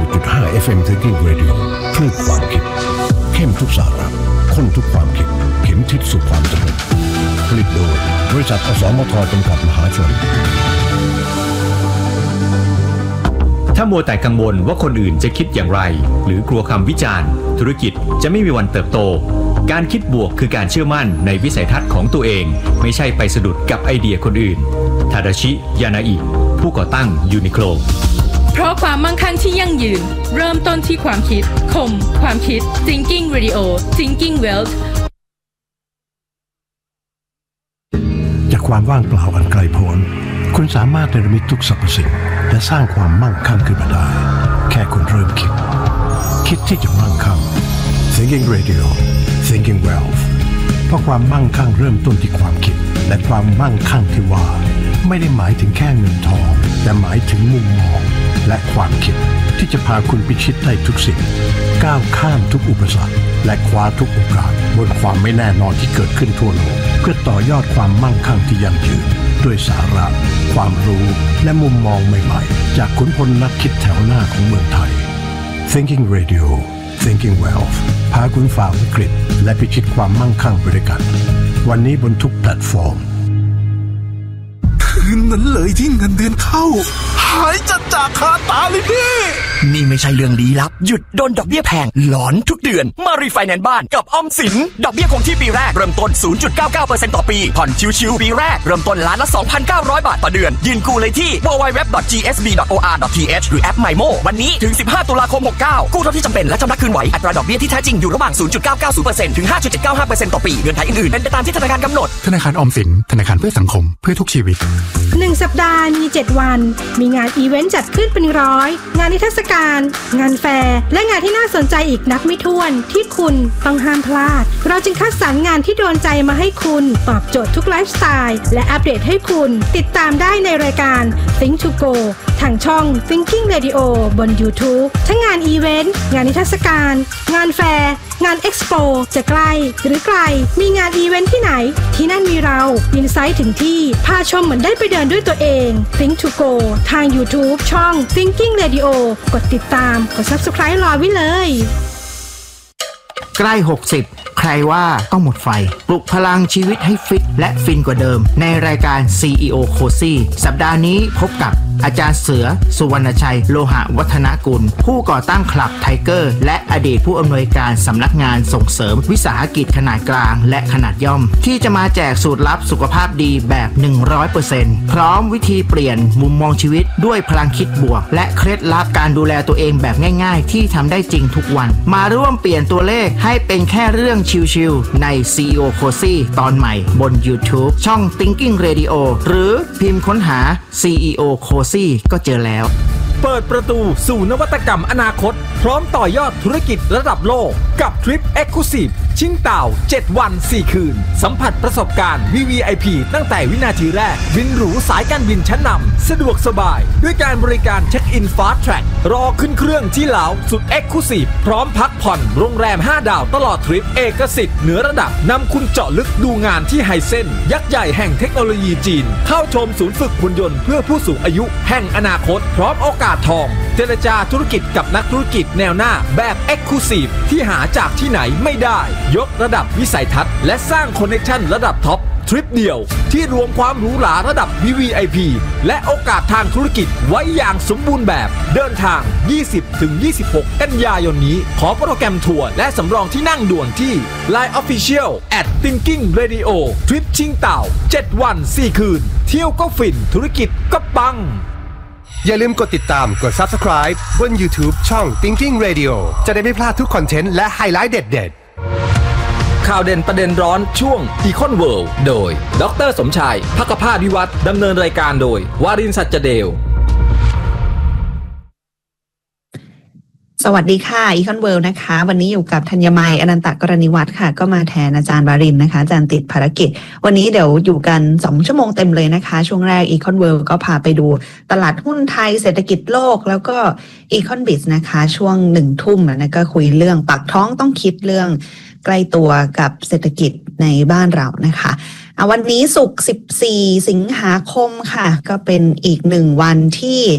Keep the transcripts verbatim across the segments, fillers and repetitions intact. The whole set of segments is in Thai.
จุดห้า เอฟ เอ็ม Thinking Radio คลื่นความคิดเข้มทุกสาระข้นทุกความคิดเข็มทิศสู่ความเจริญผลิตโดยบริษัทอสมทจำกัดมหาชนถ้ามัวแต่กังวลว่าคนอื่นจะคิดอย่างไรหรือกลัวคำวิจารณ์ธุรกิจจะไม่มีวันเติบโตการคิดบวกคือการเชื่อมั่นในวิสัยทัศน์ของตัวเองไม่ใช่ไปสะดุดกับไอเดียคนอื่นทาดาชิยานาอิผู้ก่อตั้งยูนิโคลเพราะความมั่งคั่งที่ยั่งยืนเริ่มต้นที่ความคิดคมความคิด Thinking Radio Thinking Wealth จากความว่างเปล่าอันไกลโพ้นคุณสามารถเนรมิตทุกสรรพสิ่งและสร้างความมั่งคั่งขึ้นมาได้แค่คุณเริ่มคิดคิดที่จะมั่งคั่ง Thinking Radio Thinking Wealth เพราะความมั่งคั่งเริ่มต้นที่ความคิดและความมั่งคั่งที่ว่าไม่ได้หมายถึงแค่เงินทองแต่หมายถึงมุมมองและความคิดที่จะพาคุณพิชิตได้ทุกสิ่งก้าวข้ามทุกอุปสรรคและคว้าทุกโอกาสบนความไม่แน่นอนที่เกิดขึ้นทั่วโลกเพื่อต่อยอดความมั่งคั่งที่ยั่งยืนด้วยสาระความรู้และมุมมองใหม่ๆจากขุนพลนักคิดแถวหน้าของเมืองไทย Thinking Radio Thinking Wealth พาคุณฝ่าวิกฤตและพิชิตความมั่งคั่งไปด้วยกันวันนี้บนทุกแพลตฟอร์มคืนนั้นเลยที่เงินเดือนเข้าหายจัดจากคาตาเลยพี่นี่ไม่ใช่เรื่องลี้ลับหยุดโดนดอกเบี้ยแพงหลอนทุกเดือนมารีไฟแนนซ์บ้านกับออมสินดอกเบี้ยคงที่ปีแรกเริ่มต้น ศูนย์จุดเก้าเก้าเปอร์เซ็นต์ ต่อปีผ่อนชิวๆปีแรกเริ่มต้นล้านละ สองพันเก้าร้อย บาทต่อเดือนยืนกู้เลยที่ ดับเบิลยู ดับเบิลยู ดับเบิลยู ดอท จี เอส บี ดอท โอ อาร์ ดอท ที เอช หรือแอป MyMo วันนี้ถึงสิบห้าตุลาคมหกสิบเก้ากู้เท่าที่จำเป็นและชำระคืนไหวอัตราดอกเบี้ยที่แท้จริงอยู่ระหว่าง ศูนย์จุดเก้าเก้าศูนย์ เปอร์เซ็นต์ ถึง ห้าจุดเจ็ดเก้าห้าเปอร์เซ็นต์ ต่อปีเงื่อนไขอื่นๆเป็นไปตามที่ธนาคารกำหนดธนาคารออมสินธนาคารเพื่อสังคมเพื่อทุกชีวิตหนึ่งสัปดาห์มีเจ็ดวันมีงานอีเวนต์จัดขึ้นเป็นร้อยงานนิทรรศการงานแฟร์และงานที่น่าสนใจอีกนับไม่ถ้วนที่คุณต้องห้ามพลาดเราจึงคัดสรรงานที่โดนใจมาให้คุณตอบโจทย์ทุกไลฟ์สไตล์และอัปเดตให้คุณติดตามได้ในรายการ Think to Go ทางช่อง Thinking Radio บน YouTube ทั้งงานอีเวนต์งานนิทรรศการงานแฟร์งานเอ็กซ์โปจะใกล้หรือไกลมีงานอีเวนต์ที่ไหนที่นั่นมีเราอินไซต์ถึงที่พาชมเหมือนได้ไปเดินด้วยตัวเอง Think to Go ทาง YouTube ช่อง Thinking Radio กดติดตามกด Subscribe รอไว้เลยใกล้หกสิบใครว่าต้องหมดไฟปลุกพลังชีวิตให้ฟิตและฟินกว่าเดิมในรายการ ซี อี โอ Cozy สัปดาห์นี้พบกับอาจารย์เสือสุวรรณชัยโลหะวัฒนกุลผู้ก่อตั้งคลับไทเกอร์และอดีตผู้อำนวยการสำนักงานส่งเสริมวิสาหกิจขนาดกลางและขนาดย่อมที่จะมาแจกสูตรลับสุขภาพดีแบบ หนึ่งร้อยเปอร์เซ็นต์ พร้อมวิธีเปลี่ยนมุมมองชีวิตด้วยพลังคิดบวกและเคล็ดลับการดูแลตัวเองแบบง่ายๆที่ทำได้จริงทุกวันมาร่วมเปลี่ยนตัวเลขให้เป็นแค่เรื่องชิลๆใน ซี อี โอ Cozy ตอนใหม่บน YouTube ช่อง Thinking Radio หรือพิมพ์ค้นหา ซี อี โอ Cozy ก็เจอแล้วเปิดประตูสู่นวัตกรรมอนาคตพร้อมต่อยอดธุรกิจระดับโลกกับทริป Exclusive ชิงเต่าเจ็ดวันสี่คืนสัมผัสประสบการณ์ วี วี ไอ พี ตั้งแต่วินาทีแรกบินหรูสายการบินชั้นนำสะดวกสบายด้วยการบริการเช็คอิน Fast Track รอขึ้นเครื่องที่ลาวสุด Exclusive พร้อมพักผ่อนโรงแรมห้าดาวตลอดทริปเอกสิทธิ์เหนือระดับนำคุณเจาะลึกดูงานที่ไฮเซ็นยักษ์ใหญ่แห่งเทคโนโลยีจีนเข้าชมศูนย์ฝึกหุ่นยนต์เพื่อผู้สูงอายุแห่งอนาคตพร้อมโอกาสทองเจรจาธุรกิจกับนักธุรกิจแนวหน้าแบบ Exclusive ที่หาจากที่ไหนไม่ได้ยกระดับวิสัยทัศน์และสร้างคอนเนคชั่นระดับท็อปทริปเดียวที่รวมความหรูหราระดับ วี วี ไอ พี และโอกาสทางธุรกิจไว้อย่างสมบูรณ์แบบเดินทาง ยี่สิบถึงยี่สิบหก กันยายนนี้ขอโปรแกรมทัวร์และสำรองที่นั่งด่วนที่ ไลน์ Official แอท Thinking Radio ทริปชิงเต่าเจ็ดวันสี่คืนเที่ยวก็ฟินธุรกิจก็ปังอย่าลืมกดติดตามกด Subscribe บน YouTube ช่อง Thinking Radio จะได้ไม่พลาดทุกคอนเทนต์และไฮไลท์เด็ดๆข่าวเด่นประเด็นร้อนช่วง Econ World โดยดร.สมชายภคภาสวิวัฒน์ดำเนินรายการโดยวารินทร์ สัจเดลสวัสดีค่ะ Econ World นะคะวันนี้อยู่กับธัญมัยอนันตกรณิวัฒน์ค่ะก็มาแทนอาจารย์วารินนะคะอาจารย์ติดภารกิจวันนี้เดี๋ยวอยู่กันสองชั่วโมงเต็มเลยนะคะช่วงแรก Econ World ก็พาไปดูตลาดหุ้นไทยเศรษฐกิจโลกแล้วก็ Econ Biz นะคะช่วงหนึ่งทุ่มนะก็คุยเรื่องปากท้องต้องคิดเรื่องใกล้ตัวกับเศรษฐกิจในบ้านเรานะคะวันนี้ศุกร์สิบสี่สิงหาคมค่ะก็เป็นอีกหนึ่งวันที่ต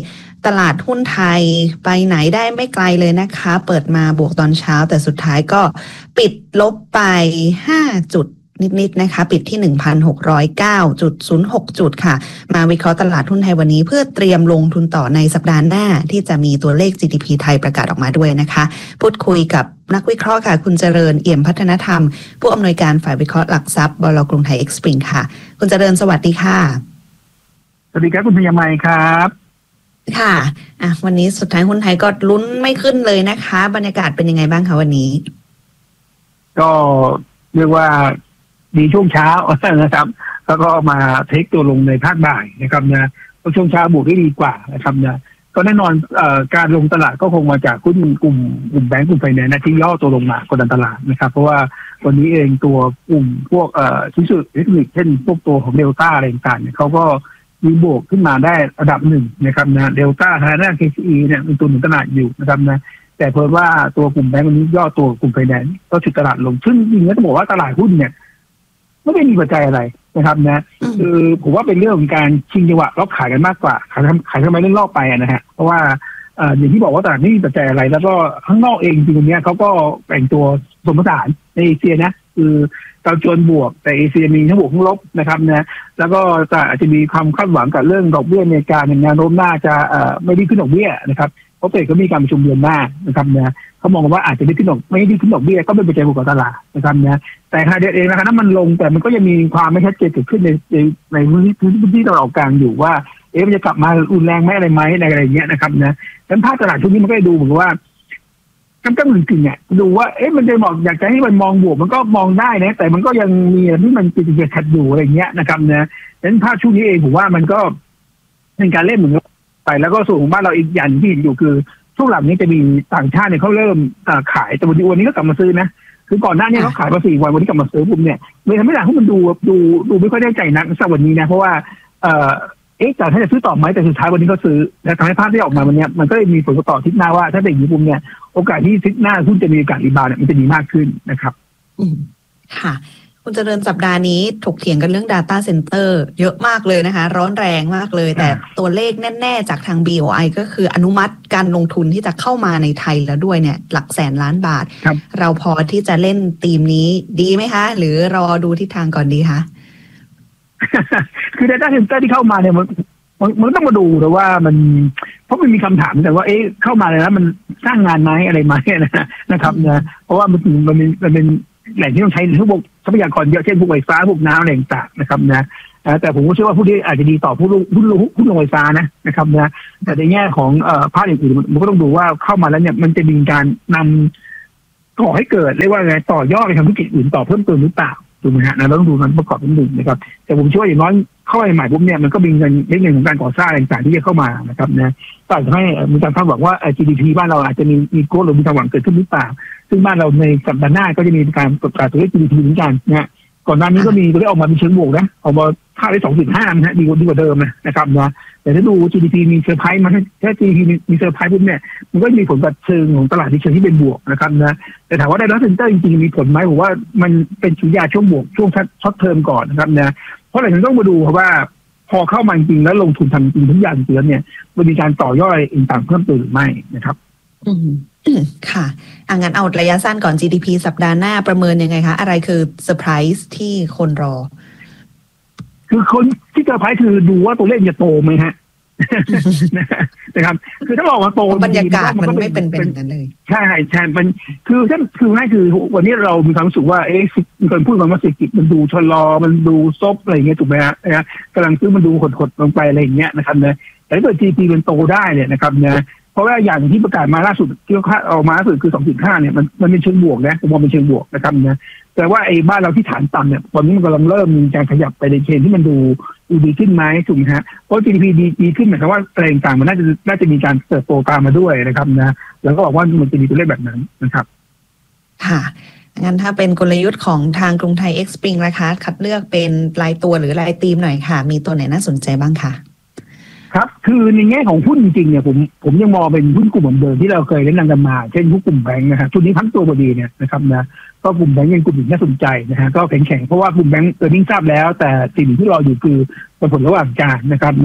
ตลาดหุ้นไทยไปไหนได้ไม่ไกลเลยนะคะเปิดมาบวกตอนเช้าแต่สุดท้ายก็ปิดลบไปห้าจุดนิดๆนะคะปิดที่ หนึ่งพันหกร้อยเก้าจุดศูนย์หก จุดค่ะมาวิเคราะห์ตลาดหุ้นไทยวันนี้เพื่อเตรียมลงทุนต่อในสัปดาห์หน้าที่จะมีตัวเลข จี ดี พี ไทยประกาศออกมาด้วยนะคะพูดคุยกับนักวิเคราะห์ค่ะคุณเจริญเอี่ยมพัฒนธรรมผู้อำนวยการฝ่ายวิเคราะห์หลักทรัพย์บล.กรุงไทยเอ็กซ์ปริงค่ะคุณเจริญสวัสดีค่ะสวัสดีครับคุณพยามัยครับค่ะอ่ะวันนี้สุดท้ายหุ้นไทยก็ลุ้นไม่ขึ้นเลยนะคะบรรยากาศเป็นยังไงบ้างคะวันนี้ก็เรียกว่ามีช่วงเช้านะครับแล้วก็มาเทคตัวลงในภาคบ่ายนะครับนะช่วงเช้าบวกได้ดีกว่านะครับนะก็แน่นอนเอ่อการลงตลาดก็คงมาจากหุ้นกลุ่มกลุ่มแบงก์กลุ่มไฟแนนซ์ที่ย่อตัวลงมากดดันตลาดนะครับเพราะว่าวันนี้เองตัวกลุ่มพวกเอ่อชิ้นส่วนอิเล็กทรอนิกส์เช่นพวกตัวของเดลต้าอะไรต่างๆเนี่ยเขาก็มีบวกขึ้นมาได้ระดับหนึ่งนะครับนะเดลต้าทางด้าน เค ซี อี เนี่ยเป็นตัวหนุนตลาดอยู่นะครับนะแต่เพิ่มว่าตัวกลุ่มแบงก์วันนี้ย่อตัวกลุ่มไฟแนนซ์ก็ฉุดตลาดลงซึ่งจริงๆต้องบอกว่าตลาดหุ้นเนี่ยไม่ได้มีปัจจัยอะไรนะครับนะคือผมว่าเป็นเรื่องของการชิงจังหวะรอบขายกันมากกว่าขายทำขายทำไมเล่นรอบไปนะฮะเพราะว่าอย่างที่บอกว่าตลาดไม่มีปัจจัยอะไรแล้วก็ข้างนอกเองจริงๆเนี่ยเขาก็แบ่งตัวสมผสานในเอเชียนะคือดาวโจนส์บวกแต่เอเชียมีทั้งบวกทั้งลบนะครับนะแล้วก็อาจจะมีความคาดหวังกับเรื่องดอกเบี้ยอเมริกาอย่างแนวโน้มน่าจะไม่ได้ขึ้นดอกเบี้ยนะครับเพราะเฟดก็มีการประชุมเดือนหน้านะครับนะเขามองว่าอาจจะไม่ขึ้นดอกไม่ได้ขึ้นดอกเบี้ยก็เป็นปัจจัยบวกต่อตลาดนะครับนะแต่ขณะเดียวกันเองนะครับถ้ามันลงแต่มันก็ยังมีความไม่ชัดเจนเกิดขึ้นในในในพื้นที่พื้นที่ตะวันออกกลางอยู่ว่าเอ๊ะมันจะกลับมารุนแรงไหมอะไรไหมอะไรอย่างเงี้ยนะครับนะดังนั้นภาพตลาดช่วงนี้มันก็ดูเหมือนว่าก้ำก้ำกึ่งๆเนี่ยดูว่าเอ๊ะมันจะบอกอยากจะให้มันมองบวกมันก็มองได้นะแต่มันก็ยังมีอะไรที่มันติดติดขัดอยู่อะไรเงี้ยนะครับนะดังนั้นภาพช่วงนี้เองผมว่ามันก็เป็นการเล่นเหมือนไปแล้วก็ส่วนของบ้านเราอีกอย่างที่เห็นอยู่คือช่วงหลังนี้จะมีต่างชาติเนี่ยเขาเริ่มขายแต่วันนี้วันนี้ก็กลับมาซื้อนะคือก่อนหน้านี้เขาขายมาสี่วันวันนี้กลับมาซื้อปุ๊บเนี่ยเลยทำให้ตลาดหุ้นมันดูดูดูไม่ค่อยได้ใจนักสักวันนี้นะเพราะว่าเอ่อเอ๊ะแต่ถ้าจะซื้อต่อไหมแต่สุดท้ายวันนี้ก็ซื้อและทำให้ภาพที่ออกมาวันนี้มันก็เลยมีผลต่อทิศหน้าว่าถ้าเป็นอย่างนี้ปุ๊บเนี่ยโอกาสที่ทิศหน้าหุ้นจะมีโอกาสรีบาวด์เนี่ยมันจะมีมากขึ้นนะครับอืมค่ะคุณเจริญสัปดาห์นี้ถกเถียงกันเรื่อง Data Center เยอะมากเลยนะคะร้อนแรงมากเลยแต่ตัวเลขแน่ๆจากทาง บี โอ ไอ ก็คืออนุมัติการลงทุนที่จะเข้ามาในไทยแล้วด้วยเนี่ยหลักแสนล้านบาทเราพอที่จะเล่นธีมนี้ดีไหมคะหรือรอดูทิศทางก่อนดีคะคือ Data Center ที่เข้ามาเนี่ยมันมันต้องมาดูแต่ว่ามันเพราะมันมีคำถามแต่ว่าเอ๊ะเข้ามาเลยแล้วมันสร้างงานไหมอะไรไหมนะครับนะเพราะว่ามันมันมันเป็นแหล่งที่ต้องใช้พวกทรัพยากรเยอะเช่นพวกไฟฟ้าพวกน้ำอะไรต่างๆนะครับนะแต่ผมก็เชื่อว่าผู้ที่อาจจะดีต่อผู้ผู้ผู้ลงไฟฟ้านะนะครับนะแต่ในแง่ของภาคอื่นๆมันก็ต้องดูว่าเข้ามาแล้วเนี่ยมันจะมีการนำก่อให้เกิดเรียกว่าไงต่อยอดไปทำธุรกิจอื่นต่อเพิ่มเติมหรือเปล่าถูกไหมฮะนะเราต้องดูมันประกอบเป็นหนึ่งนะครับแต่ผมเชื่อว่าอย่างน้อยเข้าไปใหม่ปุ๊บเนี่ยมันก็มีเงินเรื่องเงินของการก่อสร้างอะไรต่างๆที่จะเข้ามานะครับนะก็อาจจะให้มีการคาดหวังว่า จี ดี พี บ้านเราอาจจะมีมีโกลหรือมีความหวังเกิดขึ้นหรือเปล่าซึ่งบ้านเราในสัปดาห์หน้าก็จะมีการประกาศตัวเลข จี ดี พี เหมือนกันนะก่อนหน้านี้ก็มีตัวเลขออกมาเป็นเชิงบวกนะออกมาค่าได้ สองจุดห้า นะฮะดีกว่าดีกว่าเดิมนะครับนะแต่ถ้าดู จี ดี พี มีเซอร์ไพรส์มาถ้า จี ดี พี มีเซอร์ไพรส์ปุ๊บเนี่ยมันก็มีผลกับเชิงของตลาดที่เชิงที่เป็นบวกนะครับนะแต่ถามว่าได้รับเซ็นเตอร์จริงๆมีผลไหมผมว่ามันเป็นสัญญาช่วงบวกช่วงช็อตเทอมก่อนนะครับนะเพราะอะไรถึงต้องมาดูเพราะว่าพอเข้ามาจริงแล้วลงทุนทำจริงทุกอย่างจริงเนี่ยมันมีการต่อยอดเองต่างเพิ่มเติมหรือไม่นะครับอืมค่ะอ่ะงั้นเอาระยะสั้นก่อน จี ดี พี สัปดาห์หน้าประเมินยังไงคะอะไรคือเซอร์ไพรส์ที่คนรอคือคนที่เซอร์ไพรส์คือดูว่าตัวเลขจะโตไหมฮะนะครับคือถ้าบอกว่าโตบรรยากาศมันไม่เป็นเป็นนั้นเลยใช่ใช่มันคือถ้าคือง่ายคือวันนี้เรามีความรู้สึกว่าเอ๊ะมีคนพูดกันว่าเศรษฐกิจมันดูชะลอมันดูซบอะไรเงี้ยถูกไหมฮะนะกำลังซื้อมันดูหดๆลงไปอะไรอย่างเงี้ยนะครับนะแต่ถ้าเกิด จี ดี พี เป็นโตได้เนี่ยนะครับนะเพราะว่าอย่างที่ประกาศมาล่าสุดที่เขาออกมาล่าสุดคือ สองจุดห้า เนี่ยมันมันเป็นเชิงบวกนะผมมองเป็นเชิงบวกนะครับนะแต่ว่าไอ้บ้านเราที่ฐานต่ำเนี่ยตอนนี้มันกำลังเริ่มมีการขยับไปในเชนที่มันดูดีขึ้นไหมถูกไหมฮะเพราะ จี ดี พี ดีดีขึ้นหมายความว่าแรงต่างมันน่าจะน่าจะมีการเติบโตตามมาด้วยนะครับนะแล้วก็บอกว่ามันจะมีตัวเลขแบบนั้นนะครับค่ะงั้นถ้าเป็นกลยุทธ์ของทางกรุงไทยเอ็กซ์ปริงนะคะคัดเลือกเป็นรายตัวหรือรายธีมหน่อยค่ะมีตัวไหนน่าสนใจบ้างคะครับคือในแง่ของหุ้นจริงๆเนี่ยผมผมยังมองเป็นหุ้นกลุ่มเดิมที่เราเคยเล่นกันมาเช่นพวกกลุ่มแบงก์นะครับชุดนี้ทั้งตัวพอดีเนี่ยนะครับนะก็กลุ่มแบงก์ยังกลุ่มหนึ่งน่าสนใจนะฮะก็แข็งๆเพราะว่ากลุ่มแบงก์เออร์นิ่งทราบแล้วแต่สิ่งที่รออยู่คือผลระหว่างการนะครับนะ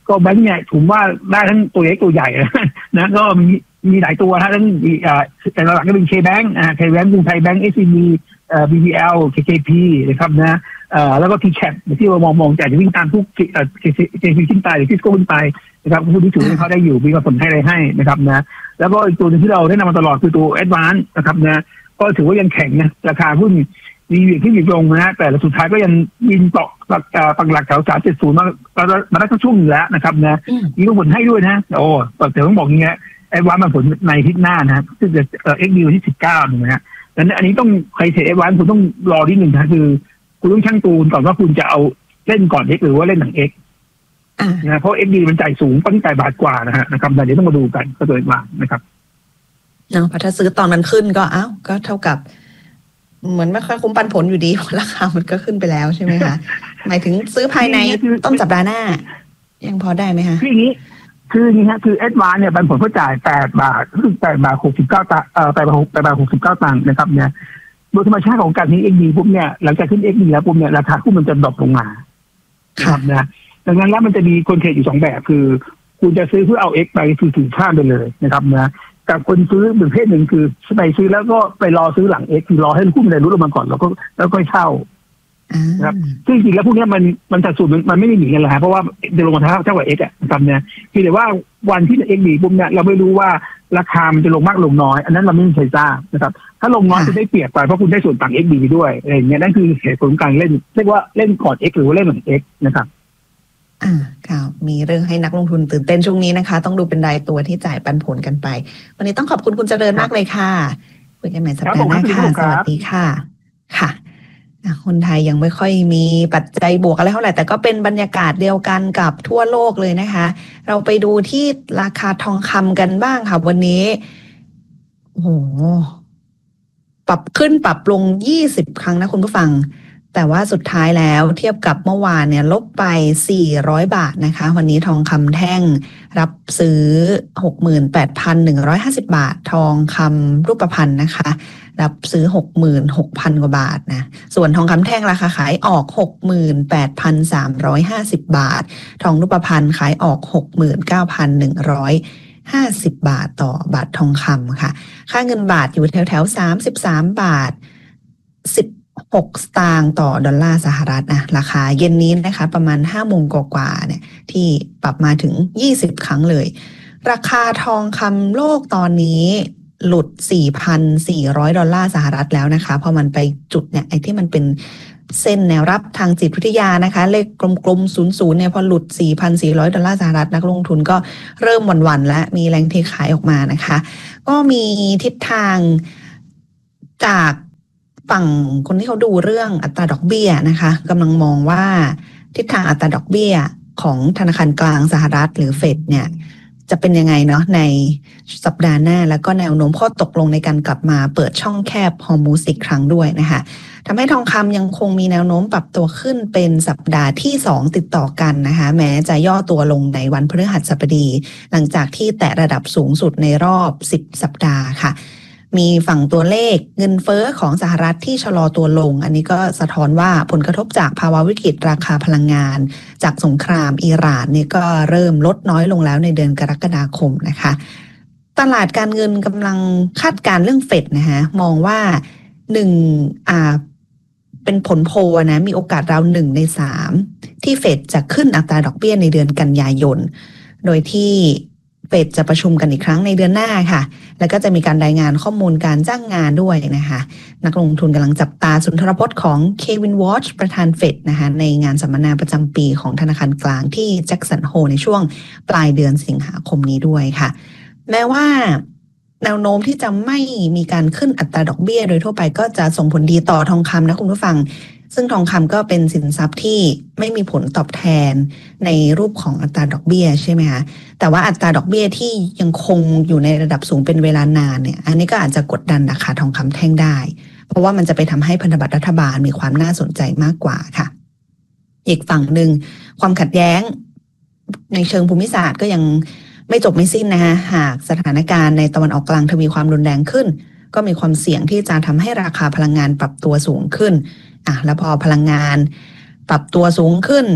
ก็แบงค์เนี่ยผมว่าได้ทั้งตัวเล็กตัวใหญ่นะก็มีมีหลายตัวนะทั้งแต่หลักก็เป็น K-Bank อ่า K-Bank กรุงไทยแบงก์ เอส ซี บี เอ่อ บี พี แอล เค เค พี นะครับนะเอ่อแล้วก็ ที แคป ที่เรามองมองจากจะวิ่งตามทุกเอ่อ เค ซี พี ขึ้นไปหรือทิสโก้ขึ้นไปนะครับผู้ที่ถือให้เขาได้อยู่มีผลให้อะไรให้นะครับนะแล้วก็อีกตัวนึงที่เราได้นำมาตลอดคือตัว Advance นะครับนะก็ถือว่ายังแข็งนะราคาหุ้นมีเหวี่ยงขึ้นเหวี่ยงลงนะแต่สุดท้ายก็ยังยินเกาะปักหลักแถวสามเจ็ดศูนย์มามาได้ทั้งช่วงนึงแล้วนะครับนะมีผลให้ด้วยนะโอ้แต่ต้องบอกอย่างเงี้ยไอ้วานมาผลในอาทิตย์หน้านะซึ่งจะเอ่อ เอ็กซ์ ดี ที่สิบเก้านะฮะดังนั้นอันนี้ต้องใครเทรดไอ้วานคุณต้องรอนิดนึงนะคือคุณต้องชั่งตูนก่อนว่าคุณจะเอาเล่นก่อน X หรือว่าเล่นหลัง X นะเพราะ เอ็กซ์ ดี มันจ่ายสูงตั้งแต่บาทกว่านะฮะนะครับเดี๋ยวต้องมาดูกันก็ตัวเองว่านะครับเนาะพอถ้าซื้อตอนมันขึ้นก็อ้าวก็เท่ากับเหมือนไม่ค่อยคุ้มปันผลอยู่ดีเพราะราคามันก็ขึ้นไปแล้วใช่ไหมคะหมายถึงซื้อภายในต้นสัปดาห์หน้ายังพอได้ไหมคะคืออย่างนี้คืออย่างนี้ฮะคือแอดวานเนี่ยปันผลเขาจ่ายแปดบาทคือแปดบาทหกสิบเก้าตังค์เอ่อแปดบาทแปดบาทหกสิบเก้าตังค์นะครับเนี่ยโดยธรรมชาติของการนี้ เอ็กซ์ ดี ปุ๊บเนี่ยหลังจากขึ้น เอ็กซ์ ดี แล้วปุ๊บเนี่ยราคาหุ้นมันจะดรอปลงมาครับนะดังนั้นแล้วมันจะมีคนเทรดอยู่สองแบบคือคุณจะซื้อเพื่อเอา X ไปคือถือข้ามไปเลยนะครับนะกับคนซื้อหนึ่งเพศหนึ่งคือไปซื้อแล้วก็ไปรอซื้อหลัง X คือรอให้หุ้นมันลดลงมาก่อนแล้วก็แล้วก็เช่านะครับซึ่งจริงๆแล้วพวกนี้มันมันสัดส่วนมันไม่ได้หนีกันเลยเพราะว่าจะลงมาเท่าเท่ากับ X อ่ะนะครับเนี่ยคือแต่ว่าวันที่ X ดีปุ๊บเนี่ยเราไม่รู้ว่าราคามันจะลงมากลงน้อยอันนั้นเราไม่มีใครทราบนะครับถ้าลงน้อยจะได้เปรียบไปเพราะคุณได้ส่วนต่าง X ดีด้วยอะไรอย่างเงี้ยนั่นคือเหตุผลการเล่นเรียกว่าเล่นก่อน X หรือว่าเล่นหลัง X นะครับอ่าค่ะมีเรื่องให้นักลงทุนตื่นเต้นช่วงนี้นะคะต้องดูเป็นรายตัวที่จ่ายปันผลกันไปวันนี้ต้องขอบคุณคุณเจริญมากเลยค่ะคุยกันใหม่สัปดาห์หน้าค่ะสวัสดีค่ะค่ะคนไทยยังไม่ค่อยมีปัจจัยบวกอะไรเท่าไหร่แต่ก็เป็นบรรยากาศเดียวกันกับทั่วโลกเลยนะคะเราไปดูที่ราคาทองคำกันบ้างค่ะวันนี้โอ้โหปรับขึ้นปรับลงยี่สิบครั้งนะคุณผู้ฟังแต่ว่าสุดท้ายแล้วเทียบกับเมื่อวานเนี่ยลบไปสี่ร้อยบาทนะคะวันนี้ทองคำแท่งรับซื้อ หกหมื่นแปดพันหนึ่งร้อยห้าสิบ บาททองคำรูปพรรณนะคะรับซื้อ หกหมื่นหกพัน กว่าบาทนะส่วนทองคำแท่งราคาขายออก หกหมื่นแปดพันสามร้อยห้าสิบ บาททองรูปพรรณขายออก หกหมื่นเก้าพันหนึ่งร้อยห้าสิบ บาทต่อบาททองคำค่ะค่าเงินบาทอยู่แถวๆสามสิบสามบาทสิบหกสตางค์ต่อดอลลาร์สหรัฐนะราคาเย็นนี้นะคะประมาณห้าโมงกว่าๆเนี่ยที่ปรับมาถึงยี่สิบครั้งเลยราคาทองคำโลกตอนนี้หลุด สี่พันสี่ร้อย ดอลลาร์สหรัฐแล้วนะคะพอมันไปจุดเนี่ยไอ้ที่มันเป็นเส้นแนวรับทางจิตวิทยานะคะเลขกลมๆศูนย์ ศูนย์เนี่ยพอหลุด สี่พันสี่ร้อย ดอลลาร์สหรัฐนักลงทุนก็เริ่มหวั่นๆและมีแรงเทขายออกมานะคะก็มีทิศทางจากฝั่งคนที่เขาดูเรื่องอัตราดอกเบี้ยนะคะกำลังมองว่าทิศทางอัตราดอกเบี้ยของธนาคารกลางสหรัฐหรือเฟดเนี่ยจะเป็นยังไงเนาะในสัปดาห์หน้าแล้วก็แนวโน้มข้อตกลงในการกลับมาเปิดช่องแคบฮอร์มูสอีกครั้งด้วยนะคะทำให้ทองคำยังคงมีแนวโน้มปรับตัวขึ้นเป็นสัปดาห์ที่สองติดต่อกันนะคะแม้จะย่อตัวลงในวันพฤหัสบดีหลังจากที่แตะระดับสูงสุดในรอบสิบสัปดาห์ค่ะมีฝั่งตัวเลขเงินเฟ้อของสหรัฐที่ชะลอตัวลงอันนี้ก็สะท้อนว่าผลกระทบจากภาวะวิกฤตราคาพลังงานจากสงครามอิหร่านนี่ก็เริ่มลดน้อยลงแล้วในเดือนกรกฎาคมนะคะตลาดการเงินกำลังคาดการณ์เรื่องเฟดนะคะมองว่าหนึ่งอ่าเป็นผลโพลนะมีโอกาสราวหนึ่งในสามที่เฟดจะขึ้นอัตราดอกเบี้ยในเดือนกันยายนโดยที่เฟดจะประชุมกันอีกครั้งในเดือนหน้าค่ะแล้วก็จะมีการรายงานข้อมูลการจ้างงานด้วยนะคะนักลงทุนกำลังจับตาสุนทรพจน์ของเควินวอชประธานเฟดนะคะในงานสัมมนาประจำปีของธนาคารกลางที่แจ็คสันโฮในช่วงปลายเดือนสิงหาคมนี้ด้วยค่ะแม้ว่าแนวโน้มที่จะไม่มีการขึ้นอัตราดอกเบี้ยโดยทั่วไปก็จะส่งผลดีต่อทองคำนะคุณผู้ฟังซึ่งทองคำก็เป็นสินทรัพย์ที่ไม่มีผลตอบแทนในรูปของอัตราดอกเบี้ยใช่ไหมคะแต่ว่าอัตราดอกเบี้ยที่ยังคงอยู่ในระดับสูงเป็นเวลานานเนี่ยอันนี้ก็อาจจะกดดันราคาทองคำแท่งได้เพราะว่ามันจะไปทำให้พันธบัตรรัฐบาลมีความน่าสนใจมากกว่าค่ะอีกฝั่งหนึ่งความขัดแย้งในเชิงภูมิศาสตร์ก็ยังไม่จบไม่สิ้นนะคะหากสถานการณ์ในตะวันออกกลางทวีความรุนแรงขึ้นก็มีความเสี่ยงที่จะทำให้ราคาพลังงานปรับตัวสูงขึ้นอ่ะแล้วพอพลังงานปรับตัวสูงขึ้น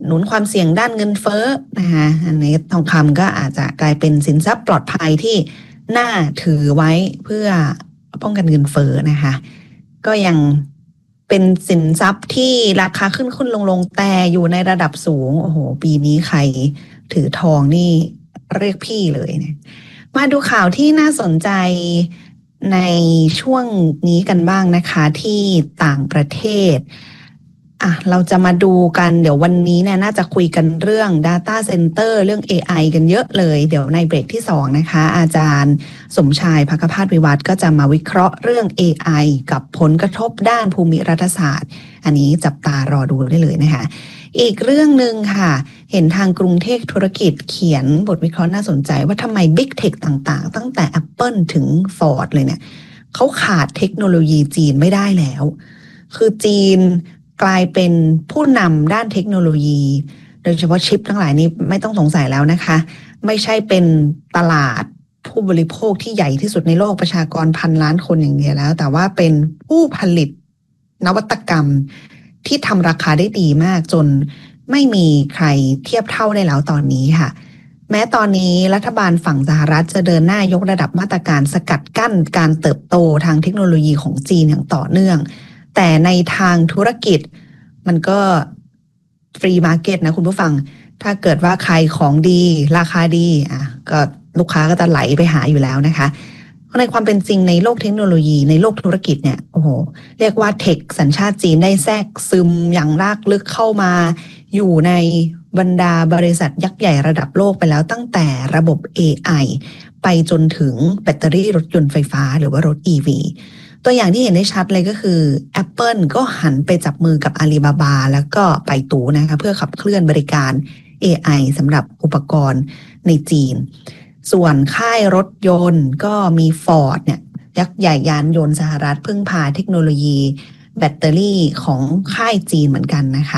หนุนความเสี่ยงด้านเงินเฟ้อนะคะอันนี้ทองคำก็อาจจะกลายเป็นสินทรัพย์ปลอดภัยที่น่าถือไว้เพื่อป้องกันเงินเฟ้อนะคะก็ยังเป็นสินทรัพย์ที่ราคาขึ้นขึ้นลงลงแต่อยู่ในระดับสูงโอ้โหปีนี้ใครถือทองนี่เรียกพี่เลยเนี่ยมาดูข่าวที่น่าสนใจในช่วงนี้กันบ้างนะคะที่ต่างประเทศอ่ะเราจะมาดูกันเดี๋ยววันนี้เนี่ยน่าจะคุยกันเรื่อง Data Center เรื่อง เอ ไอ กันเยอะเลยเดี๋ยวในเบรกที่สองนะคะอาจารย์สมชายภคภาสวิวัฒน์ก็จะมาวิเคราะห์เรื่อง เอ ไอ กับผลกระทบด้านภูมิรัฐศาสตร์อันนี้จับตารอดูได้เลยนะคะอีกเรื่องหนึ่งค่ะเห็นทางกรุงเทพธุรกิจเขียนบทวิเคราะห์น่าสนใจว่าทำไม Big Tech ต่างๆตั้งแต่ Apple ถึง Ford เลยเนี่ยเขาขาดเทคโนโลยีจีนไม่ได้แล้วคือจีนกลายเป็นผู้นำด้านเทคโนโลยีโดยเฉพาะชิปทั้งหลายนี้ไม่ต้องสงสัยแล้วนะคะไม่ใช่เป็นตลาดผู้บริโภคที่ใหญ่ที่สุดในโลกประชากรพันล้านคนอย่างเดียวแล้วแต่ว่าเป็นผู้ผลิตนวัตกรรมที่ทำราคาได้ดีมากจนไม่มีใครเทียบเท่าได้แล้วตอนนี้ค่ะแม้ตอนนี้รัฐบาลฝั่งสหรัฐจะเดินหน้ายกระดับมาตรการสกัดกั้นการเติบโตทางเทคโนโลยีของจีนอย่างต่อเนื่องแต่ในทางธุรกิจมันก็ฟรีมาร์เก็ตนะคุณผู้ฟังถ้าเกิดว่าใครของดีราคาดีอ่ะก็ลูกค้าก็จะไหลไปหาอยู่แล้วนะคะในความเป็นจริงในโลกเทคโนโลยีในโลกธุรกิจเนี่ยโอ้โหเรียกว่าเทคสัญชาติจีนได้แทรกซึมอย่างรากลึกเข้ามาอยู่ในบรรดาบริษัทยักษ์ใหญ่ระดับโลกไปแล้วตั้งแต่ระบบ เอ ไอ ไปจนถึงแบตเตอรี่รถยนต์ไฟฟ้าหรือว่ารถ อี วี ตัวอย่างที่เห็นได้ชัดเลยก็คือ Apple ก็หันไปจับมือกับ Alibaba แล้วก็ไปตู่นะคะเพื่อขับเคลื่อนบริการ เอ ไอ สำหรับอุปกรณ์ในจีนส่วนค่ายรถยนต์ก็มี Ford เนี่ยยักษ์ใหญ่ยานยนต์สหรัฐพึ่งพาเทคโนโลยีแบตเตอรี่ของค่ายจีนเหมือนกันนะคะ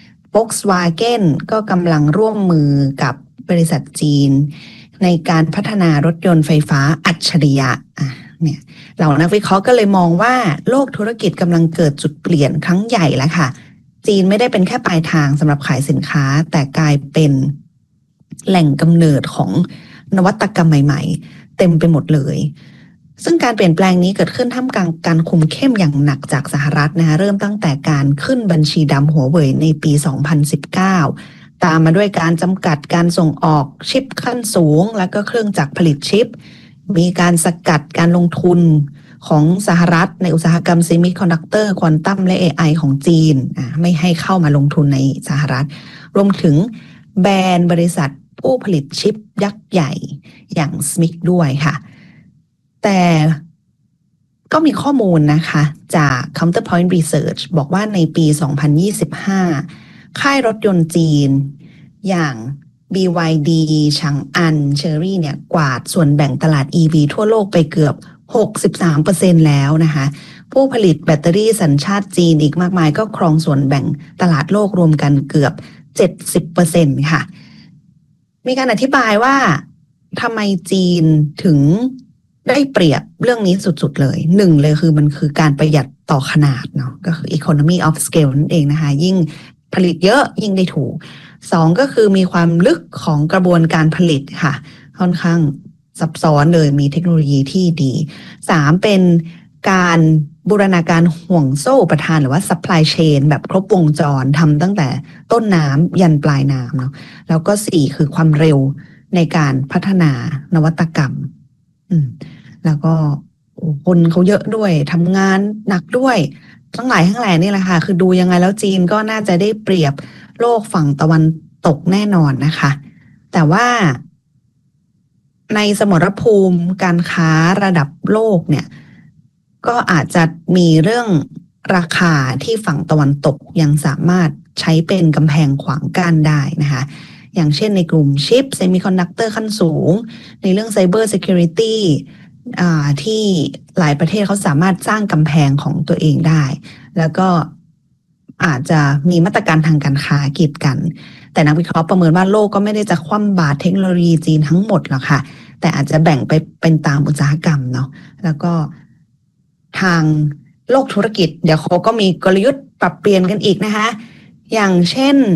Volkswagen ก็กำลังร่วมมือกับบริษัทจีนในการพัฒนารถยนต์ไฟฟ้าอัจฉริยะอ่ะเนี่ยเหล่านักวิเคราะห์ก็เลยมองว่าโลกธุรกิจกำลังเกิดจุดเปลี่ยนครั้งใหญ่แล้วค่ะจีนไม่ได้เป็นแค่ปลายทางสำหรับขายสินค้าแต่กลายเป็นแหล่งกำเนิดของนวัตกรรมใหม่ๆเต็มไปหมดเลยซึ่งการเปลี่ยนแปลงนี้เกิดขึ้นท่ามกลางการคุมเข้มอย่างหนักจากสหรัฐนะคะเริ่มตั้งแต่การขึ้นบัญชีดำหัวเว่ยในปีสองพันสิบเก้าตามมาด้วยการจำกัดการส่งออกชิปขั้นสูงแล้วก็เครื่องจักรผลิตชิปมีการสกัดการลงทุนของสหรัฐในอุตสาหกรรมเซมิคอนดักเตอร์ควอนตัมและ เอ ไอ ของจีนไม่ให้เข้ามาลงทุนในสหรัฐรวมถึงแบนบริษัทผู้ผลิตชิปยักษ์ใหญ่อย่าง เอส เอ็ม ไอ ซี ด้วยค่ะแต่ก็มีข้อมูลนะคะจาก Counterpoint Research บอกว่าในปีสองพันยี่สิบห้าค่ายรถยนต์จีนอย่าง บี วาย ดี ชางอัน เชอรี่เนี่ยกวาดส่วนแบ่งตลาด อี วี ทั่วโลกไปเกือบ หกสิบสามเปอร์เซ็นต์ แล้วนะคะผู้ผลิตแบตเตอรี่สัญชาติจีนอีกมากมายก็ครองส่วนแบ่งตลาดโลกรวมกันเกือบ เจ็ดสิบเปอร์เซ็นต์ ค่ะมีการอธิบายว่าทำไมจีนถึงได้เปรียบเรื่องนี้สุดๆเลยหนึ่งเลยคือมันคือการประหยัดต่อขนาดเนาะก็คือ economy of scale นั่นเองนะคะยิ่งผลิตเยอะยิ่งได้ถูกสองก็คือมีความลึกของกระบวนการผลิตค่ะค่อนข้างซับซ้อนเลยมีเทคโนโลยีที่ดีสามเป็นการบูรณาการห่วงโซ่อุปทานหรือว่า supply chain แบบครบวงจรทำตั้งแต่ต้นน้ำยันปลายน้ำเนาะแล้วก็สี่คือความเร็วในการพัฒนานวัตกรรมอืมแล้วก็คนเขาเยอะด้วยทำงานหนักด้วยทั้งหลายทั้งแหล่นี่แหละค่ะคือดูยังไงแล้วจีนก็น่าจะได้เปรียบโลกฝั่งตะวันตกแน่นอนนะคะแต่ว่าในสมรภูมิการค้าระดับโลกเนี่ยก็อาจจะมีเรื่องราคาที่ฝั่งตะวันตกยังสามารถใช้เป็นกำแพงขวางกั้นได้นะคะอย่างเช่นในกลุ่มชิปเซมิคอนดักเตอร์ขั้นสูงในเรื่องไซเบอร์ซิเคียวริตี้ที่หลายประเทศเขาสามารถสร้างกำแพงของตัวเองได้แล้วก็อาจจะมีมาตรการทางการค้ากีดกันแต่นักวิเคราะห์ประเมินว่าโลกก็ไม่ได้จะคว่ำบาตรเทคโนโลยีจีนทั้งหมดหรอกค่ะแต่อาจจะแบ่งไปเป็นตามอุตสาหกรรมเนาะแล้วก็ทางโลกธุรกิจเดี๋ยวเขาก็มีกลยุทธ์ปรับเปลี่ยนกันอีกนะคะอย่างเช่น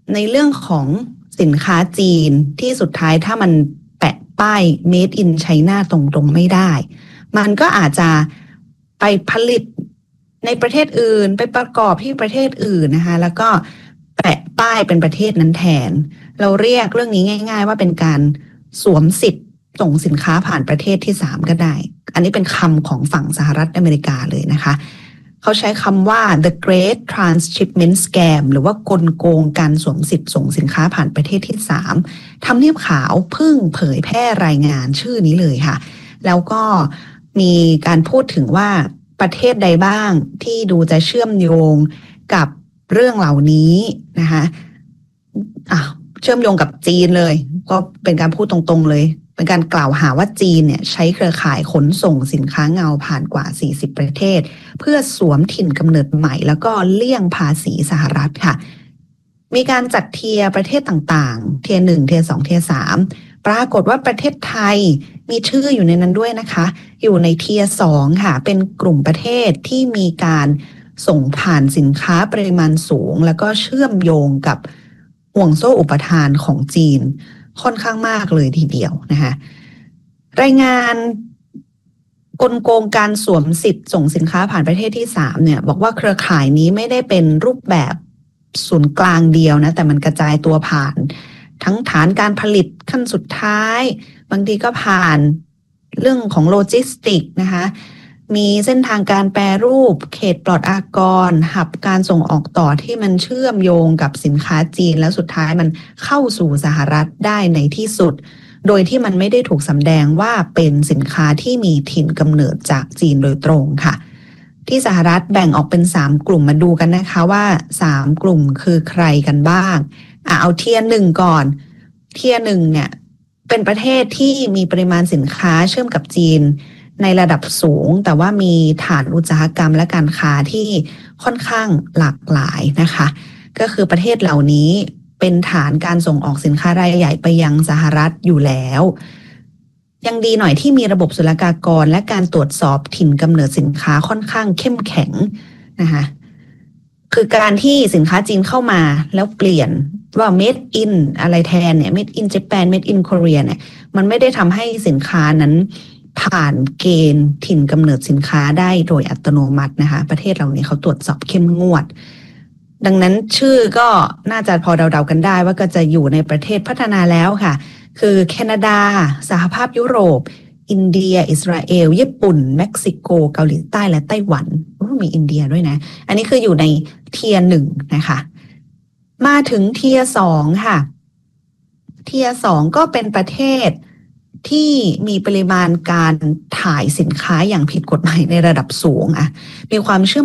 ในเรื่องของสินค้าจีนที่สุดท้ายถ้ามันแปะป้าย Made in China ตรงๆไม่ได้มันก็อาจจะไปผลิตในประเทศอื่นไปประกอบที่ประเทศอื่นนะคะแล้วก็แปะป้ายเป็นประเทศนั้นแทนเราเรียกเรื่องนี้ง่ายๆว่าเป็นการสวมสิทธิ์ส่งสินค้าผ่านประเทศที่สามก็ได้อันนี้เป็นคำของฝั่งสหรัฐอเมริกาเลยนะคะเขาใช้คำว่า the great transshipment scam หรือว่ากลโกงการสวมสิทธิ์ส่งสินค้าผ่านประเทศที่สามทำเนียบขาวเพิ่งเผยแพร่รายงานชื่อนี้เลยค่ะแล้วก็มีการพูดถึงว่าประเทศใดบ้างที่ดูจะเชื่อมโยงกับเรื่องเหล่านี้นะคะอ่ะเชื่อมโยงกับจีนเลยก็เป็นการพูดตรงๆเลยเป็นการกล่าวหาว่าจีนเนี่ยใช้เครือข่ายขนส่งสินค้าเงาผ่านกว่าสี่สิบประเทศเพื่อสวมถิ่นกำเนิดใหม่แล้วก็เลี่ยงภาษีสหรัฐค่ะมีการจัดเทียร์ประเทศต่างๆเทียร์หนึ่งเทียร์สองเทียร์สามปรากฏว่าประเทศไทยมีชื่ออยู่ในนั้นด้วยนะคะอยู่ในเทียร์สองค่ะเป็นกลุ่มประเทศที่มีการส่งผ่านสินค้าปริมาณสูงแล้วก็เชื่อมโยงกับห่วงโซ่อุปทานของจีนค่อนข้างมากเลยทีเดียวนะคะรายงานกลโกงการสวมสิทธิ์ส่งสินค้าผ่านประเทศที่สามเนี่ยบอกว่าเครือข่ายนี้ไม่ได้เป็นรูปแบบศูนย์กลางเดียวนะแต่มันกระจายตัวผ่านทั้งฐานการผลิตขั้นสุดท้ายบางทีก็ผ่านเรื่องของโลจิสติกนะคะมีเส้นทางการแปรรูปเขตปลอดอากรหับการส่งออกต่อที่มันเชื่อมโยงกับสินค้าจีนแล้วสุดท้ายมันเข้าสู่สหรัฐได้ในที่สุดโดยที่มันไม่ได้ถูกสำแดงว่าเป็นสินค้าที่มีถิ่นกำเนิดจากจีนโดยตรงค่ะที่สหรัฐแบ่งออกเป็นสามกลุ่มมาดูกันนะคะว่าสามกลุ่มคือใครกันบ้างอ่ะเอาเทียร์หนึ่งก่อนเทียร์หนึ่งเนี่ยเป็นประเทศที่มีปริมาณสินค้าเชื่อมกับจีนในระดับสูงแต่ว่ามีฐานอุตสาหกรรมและการค้าที่ค่อนข้างหลากหลายนะคะก็คือประเทศเหล่านี้เป็นฐานการส่งออกสินค้ารายใหญ่ไปยังสหรัฐอยู่แล้วยังดีหน่อยที่มีระบบศุลกากรและการตรวจสอบถิ่นกำเนิดสินค้าค่อนข้างเข้มแข็งนะคะคือการที่สินค้าจีนเข้ามาแล้วเปลี่ยนว่า made in อะไรแทนเนี่ย made in Japan made in Korea เนี่ยมันไม่ได้ทำให้สินค้านั้นผ่านเกณฑ์ถิ่นกำเนิดสินค้าได้โดยอัตโนมัตินะคะประเทศเหล่านี้เขาตรวจสอบเข้มงวดดังนั้นชื่อก็น่าจะพอเดาๆกันได้ว่าก็จะอยู่ในประเทศพัฒนาแล้วค่ะคือแคนาดาสหภาพยุโรปอินเดียอิสราเอลญี่ปุ่นเม็กซิโกเกาหลีใต้และไต้หวันมีอินเดียด้วยนะอันนี้คืออยู่ในเทียร์หนึ่งนะคะมาถึงเทียร์สองค่ะเทียร์สองก็เป็นประเทศที่มีปริมาณการถ่ายสินค้าอย่างผิดกฎหมายในระดับสูงอ่ะมีความเชื่อม